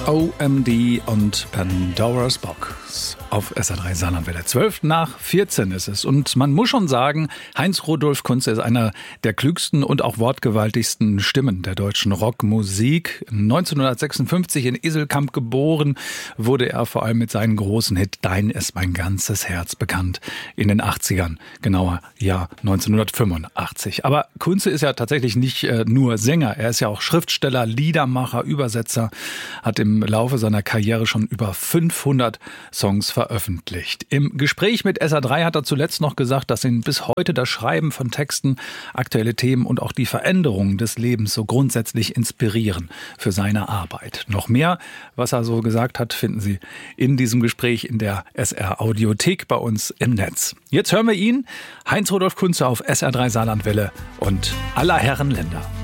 OMD und Pandora's Box auf SR3 Saarlandwelle. 12:12 ist es. Und man muss schon sagen, Heinz-Rudolf Kunze ist einer der klügsten und auch wortgewaltigsten Stimmen der deutschen Rockmusik. 1956 in Iselkamp geboren, wurde er vor allem mit seinem großen Hit Dein ist mein ganzes Herz bekannt. In den 80ern, genauer Jahr 1985. Aber Kunze ist ja tatsächlich nicht nur Sänger, er ist ja auch Schriftsteller, Liedermacher, Übersetzer, hat im Laufe seiner Karriere schon über 500 Songs veröffentlicht. Im Gespräch mit SR3 hat er zuletzt noch gesagt, dass ihn bis heute das Schreiben von Texten, aktuelle Themen und auch die Veränderungen des Lebens so grundsätzlich inspirieren für seine Arbeit. Noch mehr, was er so gesagt hat, finden Sie in diesem Gespräch in der SR Audiothek bei uns im Netz. Jetzt hören wir ihn, Heinz-Rudolf Kunze auf SR3 Saarlandwelle und aller Herren Länder.